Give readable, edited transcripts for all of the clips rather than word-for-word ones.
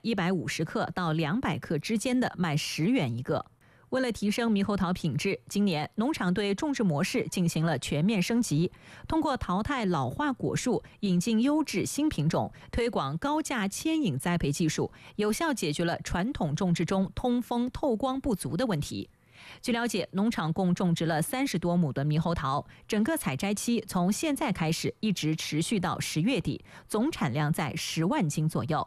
150克到200克之间的卖10元一个。为了提升猕猴桃品质，今年农场对种植模式进行了全面升级，通过淘汰老化果树，引进优质新品种，推广高价牵引栽培技术，有效解决了传统种植中通风透光不足的问题。据了解，农场共种植了30多亩的猕猴桃，整个采摘期从现在开始一直持续到10月底，总产量在10万斤左右。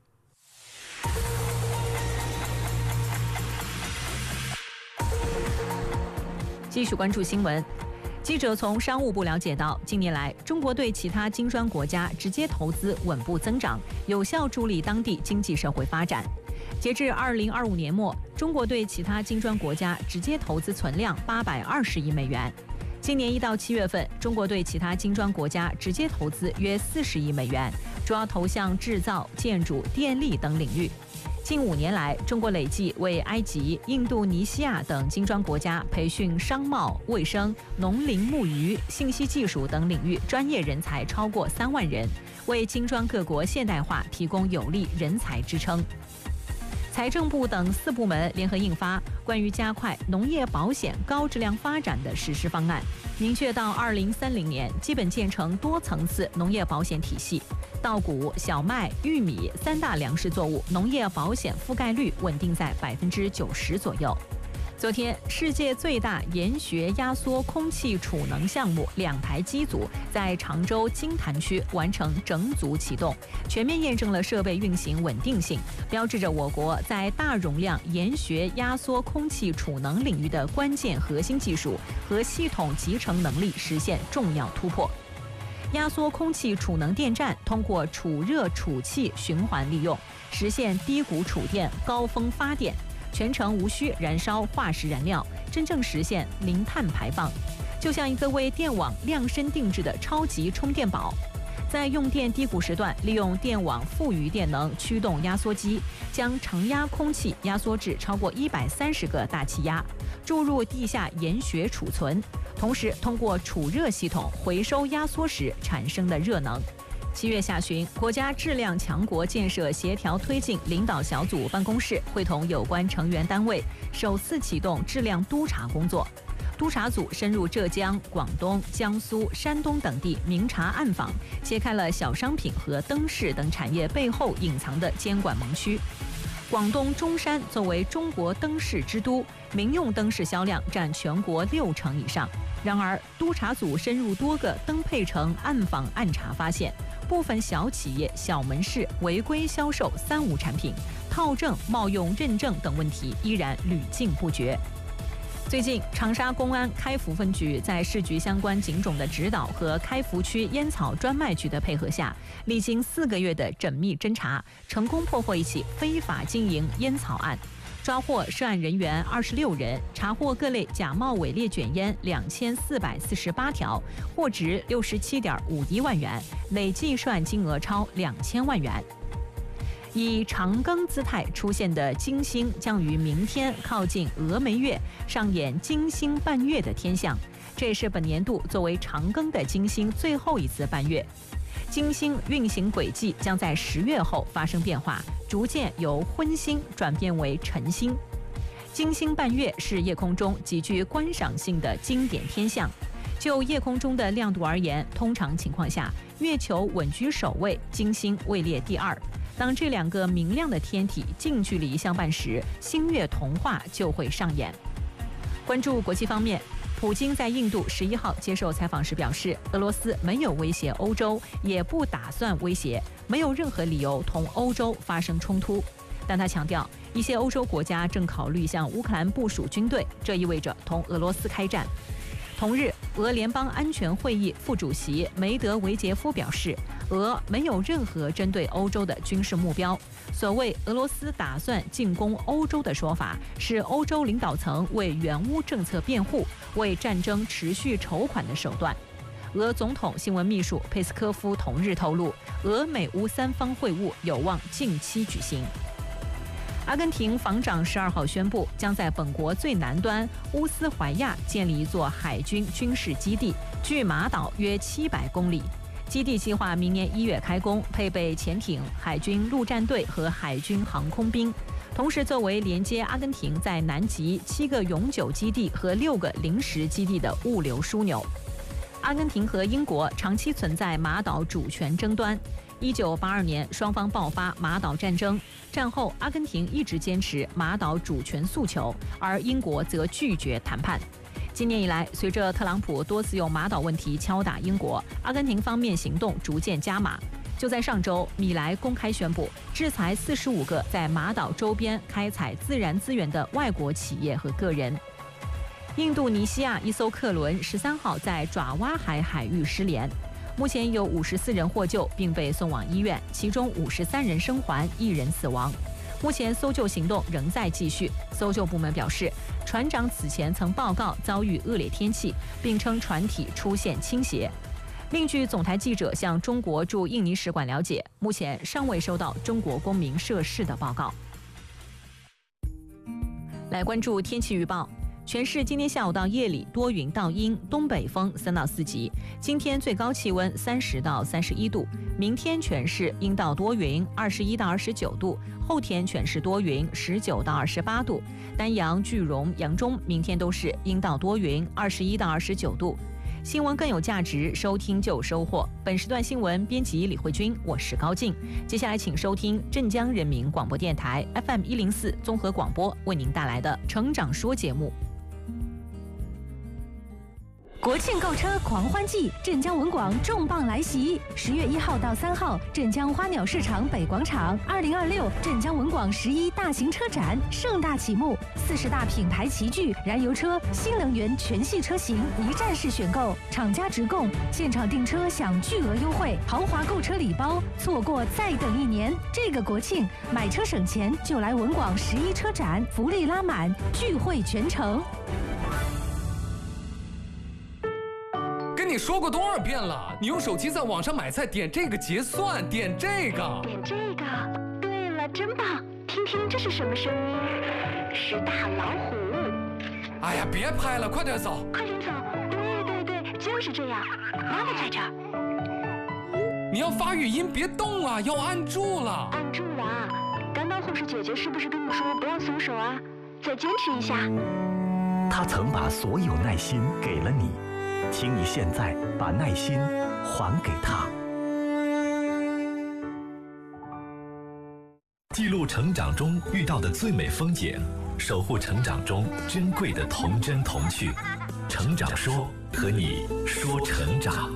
继续关注新闻。记者从商务部了解到，近年来中国对其他金砖国家直接投资稳步增长，有效助力当地经济社会发展。截至2025年末，中国对其他金砖国家直接投资存量820亿美元。今年1到7月份，中国对其他金砖国家直接投资约40亿美元，主要投向制造、建筑、电力等领域。近5年来，中国累计为埃及、印度尼西亚等金砖国家培训商贸、卫生、农林牧渔、信息技术等领域专业人才超过3万人，为金砖各国现代化提供有力人才支撑。财政部等4部门联合印发关于加快农业保险高质量发展的实施方案，明确到2030年基本建成多层次农业保险体系，稻谷、小麦、玉米3大粮食作物农业保险覆盖率稳定在90%左右。昨天，世界最大研学压缩空气储能项目2台机组在常州金坛区完成整组启动，全面验证了设备运行稳定性，标志着我国在大容量研学压缩空气储能领域的关键核心技术和系统集成能力实现重要突破。压缩空气储能电站通过储热储气循环利用，实现低谷储电、高峰发电，全程无需燃烧化石燃料，真正实现零碳排放，就像一个为电网量身定制的超级充电宝。在用电低谷时段，利用电网富余电能驱动压缩机，将常压空气压缩至超过130个大气压，注入地下研学储存，同时通过储热系统回收压缩时产生的热能。7月下旬，国家质量强国建设协调推进领导小组办公室会同有关成员单位首次启动质量督查工作。督查组深入浙江、广东、江苏、山东等地明察暗访，揭开了小商品和灯饰等产业背后隐藏的监管盲区。广东中山作为中国灯饰之都，民用灯饰销量占全国60%以上。然而，督查组深入多个灯配城暗访暗查，发现部分小企业、小门市违规销售3无产品、套证、冒用认证等问题依然屡禁不绝。最近，长沙公安开福分局在市局相关警种的指导和开福区烟草专卖局的配合下，历经4个月的缜密侦查，成功破获一起非法经营烟草案，抓获涉案人员26人，查获各类假冒伪劣卷烟2448条，获值67.51万元，累计涉案金额超2000万元。以长庚姿态出现的金星将于明天靠近峨眉月上演金星伴月的天象，这也是本年度作为长庚的金星最后一次伴月。金星运行轨迹将在10月后发生变化，逐渐由昏星转变为晨星。金星伴月是夜空中极具观赏性的经典天象。就夜空中的亮度而言，通常情况下，月球稳居首位，金星位列第2。当这2个明亮的天体近距离相伴时，星月童话就会上演。关注国际方面，普京在印度11号接受采访时表示，俄罗斯没有威胁欧洲，也不打算威胁，没有任何理由同欧洲发生冲突。但他强调，一些欧洲国家正考虑向乌克兰部署军队，这意味着同俄罗斯开战。同日，俄联邦安全会议副主席梅德韦杰夫表示，俄没有任何针对欧洲的军事目标。所谓俄罗斯打算进攻欧洲的说法，是欧洲领导层为援乌政策辩护、为战争持续筹款的手段。俄总统新闻秘书佩斯科夫同日透露，俄美乌3方会晤有望近期举行。阿根廷防长12号宣布，将在本国最南端乌斯怀亚建立一座海军军事基地，距马岛约700公里。 基地计划明年1月开工，配备潜艇、海军陆战队和海军航空兵，同时作为连接阿根廷在南极7个永久基地和6个临时基地的物流枢纽。阿根廷和英国长期存在马岛主权争端。1982年，双方爆发马岛战争。战后，阿根廷一直坚持马岛主权诉求，而英国则拒绝谈判。今年以来，随着特朗普多次用马岛问题敲打英国，阿根廷方面行动逐渐加码。就在上周，米莱公开宣布制裁45个在马岛周边开采自然资源的外国企业和个人。印度尼西亚一艘客轮13号在爪哇海海域失联，目前有54人获救并被送往医院，其中53人生还，1人死亡。目前搜救行动仍在继续。搜救部门表示，船长此前曾报告遭遇恶劣天气，并称船体出现倾斜。另据总台记者向中国驻印尼使馆了解，目前尚未收到中国公民涉事的报告。来关注天气预报。全市今天下午到夜里多云到阴，东北风3到4级。今天最高气温30到31度，明天全市阴到多云，21到29度。后天全市多云，19到28度。丹阳、句容、扬中明天都是阴到多云，21到29度。新闻更有价值，收听就有收获。本时段新闻编辑李慧君，我是高静。接下来请收听镇江人民广播电台 FM 104综合广播为您带来的《成长说》节目。 国庆购车狂欢季，镇江文广重磅来袭！10月1号到3号，镇江花鸟市场北广场2026镇江文广11大型车展盛大启幕，40大品牌齐聚，燃油车、新能源全系车型一站式选购，厂家直供，现场订车享巨额优惠，豪华购车礼包，错过再等1年。这个国庆买车省钱就来文广11车展，福利拉满，聚会全城。 跟你说过多少遍了？你用手机在网上买菜，点这个结算，点这个。 点这个。对了，真棒！听听这是什么声音？是大老虎。 哎呀，别拍了，快点走！ 快点走！对，就是这样。妈妈在这儿。 你要发语音，别动啊，要按住了。 按住了啊！刚刚护士姐姐是不是跟你说不要松手啊？再坚持一下。 她曾把所有耐心给了你。请你现在把耐心还给他。记录成长中遇到的最美风景，守护成长中珍贵的童真童趣。成长说，和你说成长。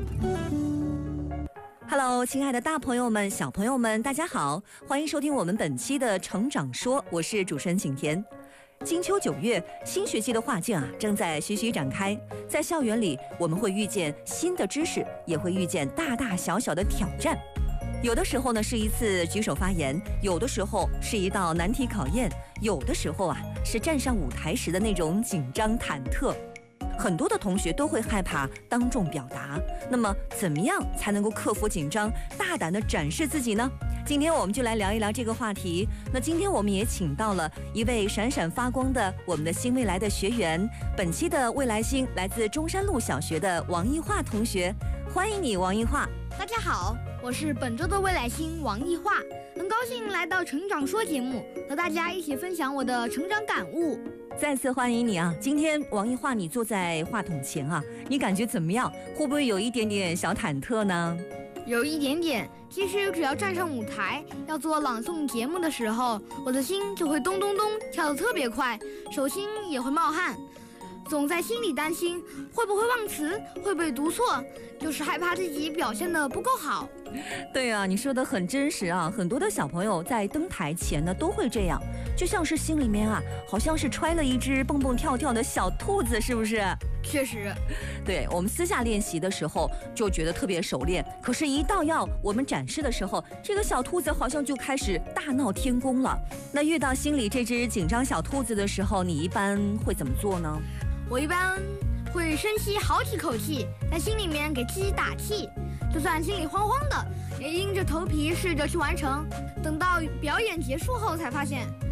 Hello， 亲爱的大朋友们、小朋友们，大家好，欢迎收听我们本期的成长说，我是主持人景甜。金秋9月，新学期的画卷正在徐徐展开。在校园里，我们会遇见新的知识，也会遇见大大小小的挑战。有的时候呢是一次举手发言，有的时候是一道难题考验，有的时候是站上舞台时的那种紧张忐忑。很多的同学都会害怕当众表达，那么怎么样才能够克服紧张，大胆地展示自己呢？今天我们就来聊一聊这个话题。那今天我们也请到了一位闪闪发光的我们的新未来的学员，本期的未来星来自中山路小学的王艺桦同学，欢迎你，王艺桦。 大家好，我是本周的未来星王艺桦，很高兴来到成长说节目，和大家一起分享我的成长感悟。 再次欢迎你啊！今天王艺桦，你坐在话筒前你感觉怎么样？会不会有一点点小忐忑呢？ 有一点点。其实只要站上舞台要做朗诵节目的时候，我的心就会咚咚咚跳得特别快，手心也会冒汗，总在心里担心会不会忘词，会不会读错，就是害怕自己表现得不够好。 对啊，你说的很真实很多的小朋友在登台前呢都会这样，就像是心里面好像是揣了一只蹦蹦跳跳的小兔子，是不是？ 确实。 对，我们私下练习的时候就觉得特别熟练，可是一到要我们展示的时候，这个小兔子好像就开始大闹天宫了。那遇到心里这只紧张小兔子的时候，你一般会怎么做呢？ 我一般会深吸好几口气，在心里面给自己打气，就算心里慌慌的，也硬着头皮试着去完成。等到表演结束后才发现，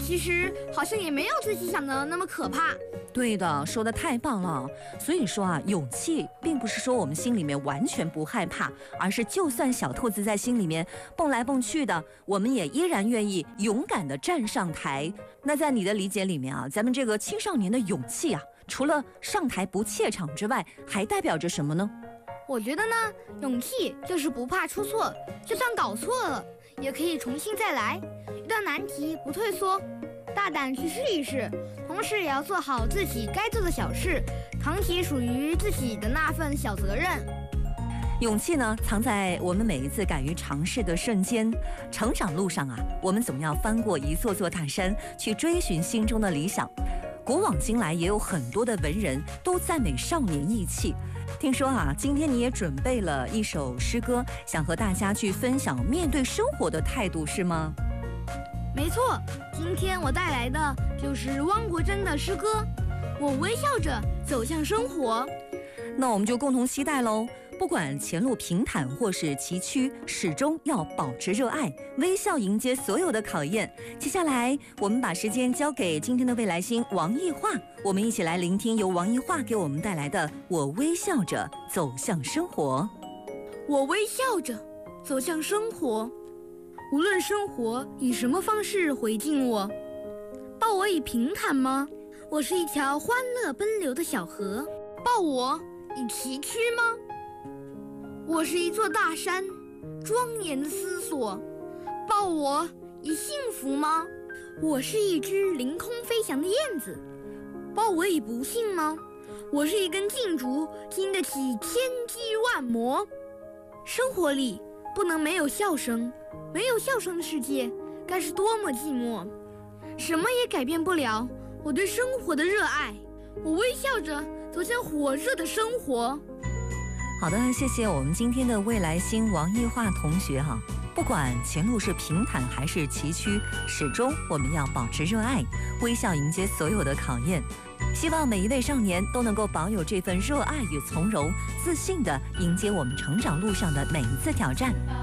其实好像也没有自己想的那么可怕。 对的，说得太棒了。所以说啊，勇气并不是说我们心里面完全不害怕，而是就算小兔子在心里面蹦来蹦去的，我们也依然愿意勇敢地站上台。那在你的理解里面啊，咱们这个青少年的勇气啊，除了上台不怯场之外，还代表着什么呢？ 我觉得呢，勇气就是不怕出错，就算搞错了，也可以重新再来，遇到难题不退缩，大胆去试一试，同时也要做好自己该做的小事，扛起属于自己的那份小责任。 勇气呢，藏在我们每一次敢于尝试的瞬间。成长路上啊，我们总要翻过一座座大山，去追寻心中的理想。古往今来，也有很多的文人都赞美少年义气。听说啊，今天你也准备了一首诗歌，想和大家去分享面对生活的态度，是吗？ 没错，今天我带来的就是汪国真的诗歌《我微笑着走向生活》。 那我们就共同期待喽。不管前路平坦或是崎岖，始终要保持热爱，微笑迎接所有的考验。接下来，我们把时间交给今天的未来星王艺桦，我们一起来聆听由王艺桦给我们带来的《我微笑着走向生活》。 我微笑着走向生活，无论生活以什么方式回敬我，抱我以平坦吗？我是一条欢乐奔流的小河，抱我以崎岖吗？我是一座大山，庄严的思索，抱我以幸福吗？我是一只凌空飞翔的燕子，抱我以不幸吗？我是一根劲竹，经得起千击万磨。生活里不能没有笑声，没有笑声的世界该是多么寂寞。什么也改变不了我对生活的热爱，我微笑着走向火热的生活。 好的，谢谢我们今天的未来星王艺桦同学哈。不管前路是平坦还是崎岖，始终我们要保持热爱，微笑迎接所有的考验。希望每一位少年都能够保有这份热爱与从容，自信地迎接我们成长路上的每一次挑战。